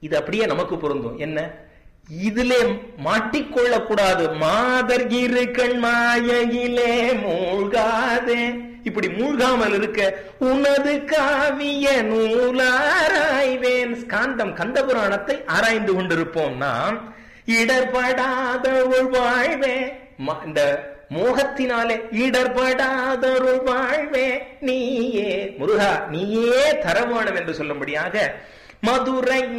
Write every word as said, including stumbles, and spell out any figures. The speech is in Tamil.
இது அப்படியே நமக்கு பொருந்தும். என்ன? இதிலே மாட்டிக்கொள்ளக்கூடாது. மாதர் இரு கண் மாயையிலே மூழ்காதே, இப்படி மூழ்காமல் இருக்க உனது காவிய நூலாராய்வேன். ஸ்காந்தம் கந்தபுராணத்தை ஆராய்ந்து கொண்டிருப்போம் நாம். இடர்படாதருள் வாழ்வே, இந்த மோகத்தினாலே இடர்படாதருள் வாழ்வே நீயே முருகா, நீயே தரவானம் என்று சொல்லும்படியாக மதுரை